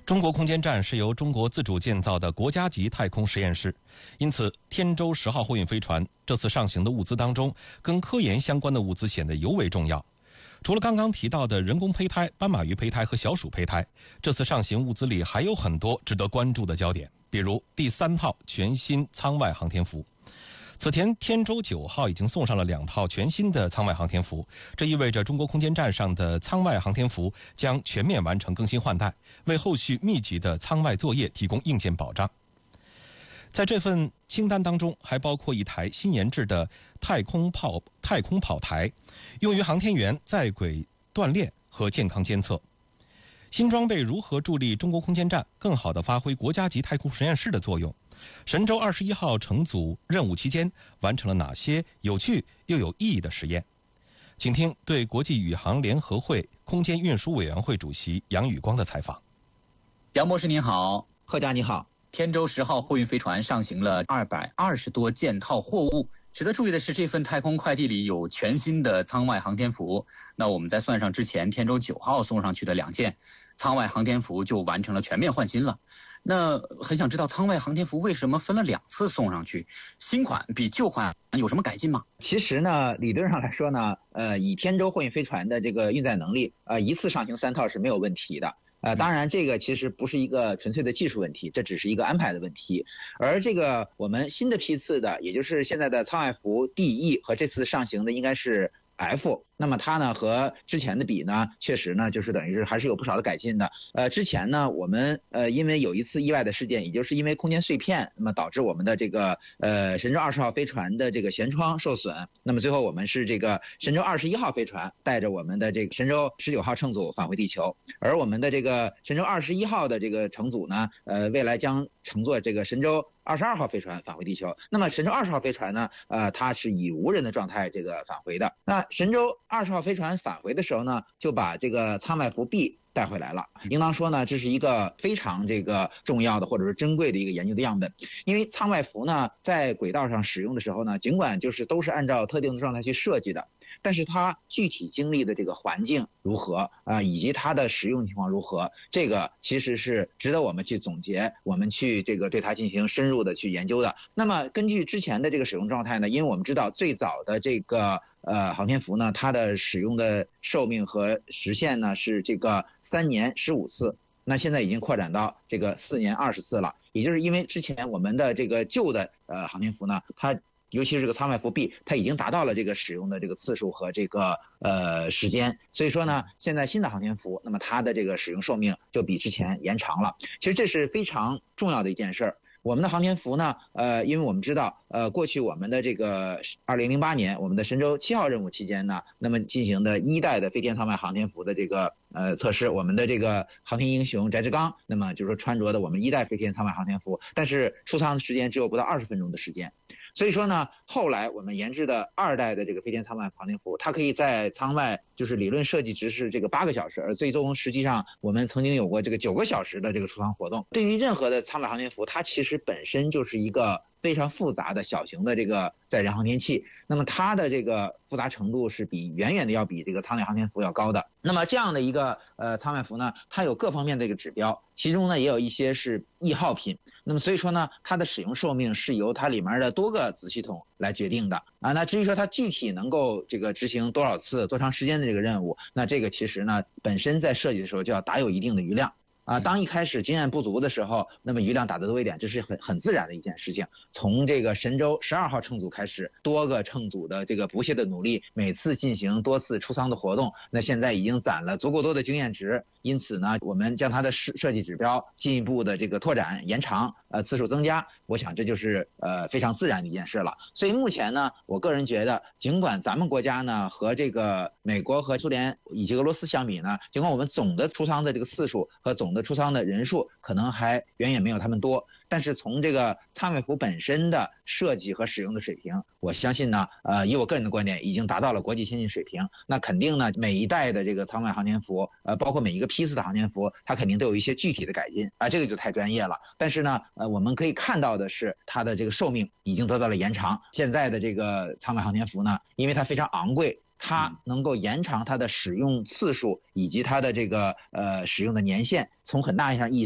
中国空间站是由中国自主建造的国家级太空实验室，因此天舟10号货运飞船这次上行的物资当中，跟科研相关的物资显得尤为重要。除了刚刚提到的人工胚胎、斑马鱼胚胎和小鼠胚胎，这次上行物资里还有很多值得关注的焦点，比如第3套全新舱外航天服。此前天舟9号已经送上了2套全新的舱外航天服，这意味着中国空间站上的舱外航天服将全面完成更新换代，为后续密集的舱外作业提供硬件保障。在这份清单当中，还包括一台新研制的太空跑台，用于航天员在轨锻炼和健康监测。新装备如何助力中国空间站更好地发挥国家级太空实验室的作用？神舟21号乘组任务期间完成了哪些有趣又有意义的实验？请听对国际宇航联合会空间运输委员会主席杨宇光的采访。 杨博士您好。 贺家你好。 天舟10号货运飞船上行了220多件套货物。值得注意的是，这份太空快递里有全新的舱外航天服。那我们再算上之前天舟9号送上去的2件舱外航天服，就完成了全面换新了。那很想知道舱外航天服为什么分了2次送上去？新款比旧款有什么改进吗？ 其实呢，理论上来说呢，以天舟货运飞船的这个运载能力，一次上行3套是没有问题的。当然这个其实不是一个纯粹的技术问题，这只是一个安排的问题。而这个我们新的批次的，也就是现在的舱外服 DE 和这次上行的应该是 F， 那么它呢和之前的比呢，确实呢就是等于是还是有不少的改进的。之前呢我们因为有一次意外的事件，也就是因为空间碎片，那么导致我们的这个神舟20号飞船的这个舷窗受损。那么最后我们是这个神舟21号飞船带着我们的这个神舟19号乘组返回地球，而我们的这个神舟21号的这个乘组呢，未来将乘坐这个神舟22号飞船返回地球。那么神舟20号飞船呢，它是以无人的状态这个返回的。那神舟20号飞船返回的时候呢，就把这个舱外服 B 带回来了。应当说呢，这是一个非常这个重要的或者是珍贵的一个研究的样本。因为舱外服呢，在轨道上使用的时候呢，尽管就是都是按照特定的状态去设计的，但是它具体经历的这个环境如何以及它的使用情况如何，这个其实是值得我们去总结，我们去这个对它进行深入的去研究的。那么根据之前的这个使用状态呢，因为我们知道最早的这个航天服呢，它的使用的寿命和时限呢是这个3年15次，那现在已经扩展到这个4年20次了。也就是因为之前我们的这个旧的航天服呢，它尤其是这个舱外服 B， 它已经达到了这个使用的这个次数和这个时间，所以说呢，现在新的航天服，那么它的这个使用寿命就比之前延长了。其实这是非常重要的一件事儿。我们的航天服呢，因为我们知道，过去我们的这个2008年我们的神舟7号任务期间呢，那么进行的1代的飞天舱外航天服的这个测试，我们的这个航天英雄翟志刚，那么就是说穿着的我们1代飞天舱外航天服，但是出舱的时间只有不到20分钟的时间。所以说呢，后来我们研制的2代的这个飞天舱外航天服，它可以在舱外就是理论设计值是这个8个小时，而最终实际上我们曾经有过这个9个小时的这个出舱活动。对于任何的舱外航天服，它其实本身就是一个非常复杂的小型的这个载人航天器，那么它的这个复杂程度是远远的要比这个舱内航天服要高的。那么这样的一个舱外服呢，它有各方面的一个指标，其中呢也有一些是易耗品，那么所以说呢，它的使用寿命是由它里面的多个子系统来决定的那至于说它具体能够这个执行多少次、多长时间的这个任务，那这个其实呢本身在设计的时候就要打有一定的余量。当一开始经验不足的时候，那么余量打得多一点，这是很自然的一件事情。从这个神舟12号乘组开始，多个乘组的这个不懈的努力，每次进行多次出舱的活动，那现在已经攒了足够多的经验值，因此呢，我们将它的设计指标进一步的这个拓展、延长，次数增加，我想这就是非常自然的一件事了。所以目前呢，我个人觉得，尽管咱们国家呢和这个美国和苏联以及俄罗斯相比呢，尽管我们总的出舱的这个次数和总的出舱的人数可能还远远没有他们多，但是从这个舱外服本身的设计和使用的水平，我相信呢，以我个人的观点，已经达到了国际先进水平。那肯定呢，每一代的这个舱外航天服，包括每一个批次的航天服，它肯定都有一些具体的改进这个就太专业了。但是呢，我们可以看到的是，它的这个寿命已经得到了延长。现在的这个舱外航天服呢，因为它非常昂贵，它能够延长它的使用次数以及它的这个使用的年限，从很大意义上